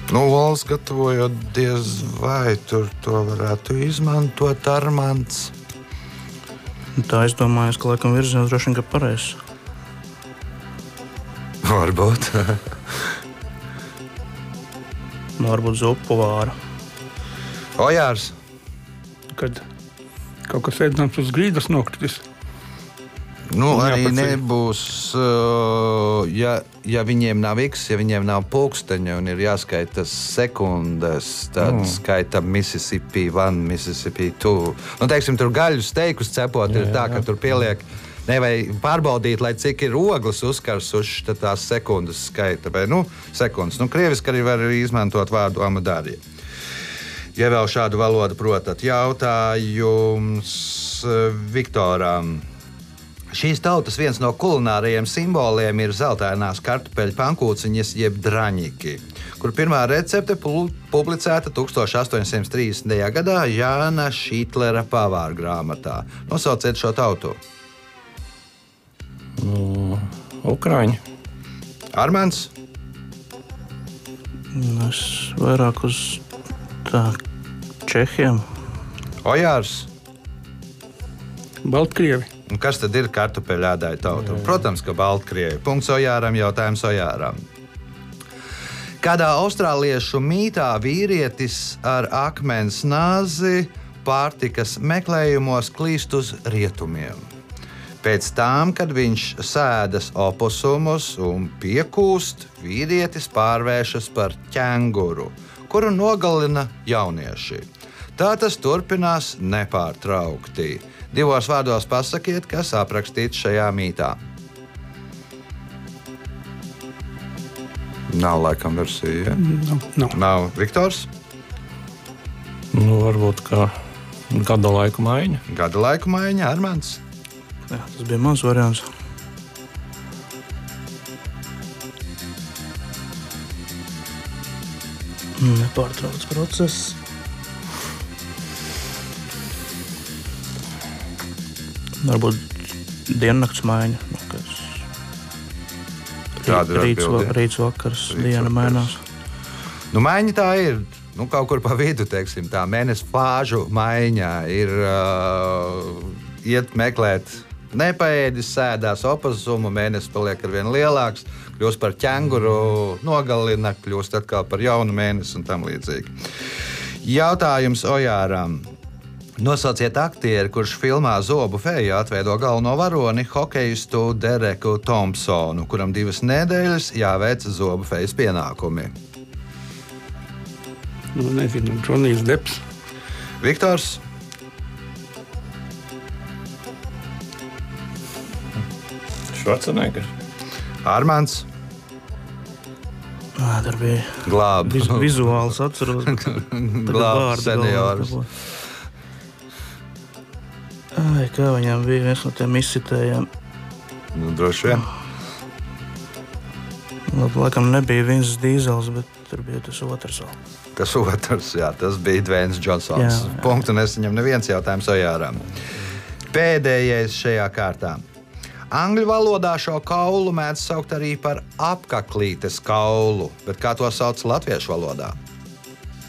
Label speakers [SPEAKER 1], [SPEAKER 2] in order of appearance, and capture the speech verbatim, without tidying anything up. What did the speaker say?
[SPEAKER 1] Nu, valsts gatavojot diez vai tur to varētu izmantot Armands.
[SPEAKER 2] Tā es domāju, ka laikam virziens droši vien, ka pareizs.
[SPEAKER 1] Varbūt.
[SPEAKER 2] Varbūt zupu vāra.
[SPEAKER 1] Ojārs.
[SPEAKER 3] Kad kaut kas ēdams uz grīdas nokritis.
[SPEAKER 1] Nu,
[SPEAKER 3] Un
[SPEAKER 1] arī
[SPEAKER 3] jāpaceļ.
[SPEAKER 1] nebūs, uh, ja, ja viņiem nav X, ja viņiem nav pulksteņa un ir jāskaita sekundes, tad mm. skaita Mississippi one, Mississippi two. Nu, teiksim, tur gaļu steikus cepot jā, ir tā, ka tur pieliek, nevajag pārbaudīt, lai cik ir ogles uzkarsuši, tad tās sekundes skaita. Vai, nu, sekundes. Nu, krieviski arī var izmantot vārdu amadārija. Ja vēl šādu valodu protat, jautājums Viktoram. Šīs tautas viens no kulinārajiem simboliem ir zeltainās kartupeļu pankūciņas jeb draņiki, kur pirmā recepte publicēta tūkstoš astoņsimt trīsdesmitajā gadā Jāna Šītlera pavāra grāmatā. Nosauciet šo tautu.
[SPEAKER 4] Nu, Ukraiņi.
[SPEAKER 1] Armands?
[SPEAKER 2] Es vairāk uz tā Čehiem.
[SPEAKER 1] Ojārs?
[SPEAKER 3] Baltkrievi.
[SPEAKER 1] Un kas tad ir kartupeļu ēdāju tauta? Protams, ka Baltkrievi. Punkts Ojāram, jautājums Ojāram. Kādā austrāliešu mītā vīrietis ar akmens nāzi pārtikas meklējumos klīst uz rietumiem? Pēc tam, kad viņš sēdas oposumus un piekūst, vīrietis pārvēršas par ķenguru, kuru nogalina jaunieši. Tā tas turpinās nepārtraukti. Divos vārdos pasakiet, kas aprakstīts šajā mītā. Nav laikam versija.
[SPEAKER 3] No, no.
[SPEAKER 1] Nav Viktors.
[SPEAKER 4] Nu, varbūt kā gada laika maiņa.
[SPEAKER 1] Gada laika maiņa, Armands.
[SPEAKER 2] Jā, tas bija mans variants. Nepārtraukts process. Varbūt diennakts maiņa.
[SPEAKER 1] Tāda ir
[SPEAKER 2] Rīts,
[SPEAKER 1] atbilde.
[SPEAKER 2] rīts vakars,
[SPEAKER 1] Rīts
[SPEAKER 2] diena
[SPEAKER 1] vakars.
[SPEAKER 2] mainās.
[SPEAKER 1] Nu, maiņa tā ir. Nu, kaut kur pa vidu, teiksim, tā mēneša fāžu maiņā ir uh, iet meklēt nepaēdis, sēdās oposumu, mēnesis paliek ar vien lielāks, kļūst par ķenguru, nogalina, kļūst atkal par jaunu mēnesi un tam līdzīgi. Jautājums Ojāram. Nosauciet aktieri, kurš filmā Zobu feja atveido galveno varoni hokejistu Dereku Thompsonu, kuram divas nedēļas jāveic Zobu fejas pienākumi.
[SPEAKER 3] Nu, nezinu, Džonijs Deps.
[SPEAKER 1] Viktors?
[SPEAKER 4] Švarcenegger.
[SPEAKER 1] Armands?
[SPEAKER 2] Ā, tur bija
[SPEAKER 1] Glāb.
[SPEAKER 2] viz, vizuāls atceros.
[SPEAKER 1] Glāb seniors.
[SPEAKER 2] Ai, kā viņam bija viens no tiem izsitējiem.
[SPEAKER 1] Nu, droši vien.
[SPEAKER 2] Laikam nebija viens dīzels, bet tur bija tas otrs vēl.
[SPEAKER 1] Tas otrs, jā, tas bija Dvēns Džonsons.
[SPEAKER 2] Jā, jā.
[SPEAKER 1] Punktu nesaņem neviens jautājums Ojāram. Pēdējais šajā kārtā. Angļu valodā šo kaulu mēdz saukt arī par apkaklītes kaulu, bet kā to sauc latviešu valodā?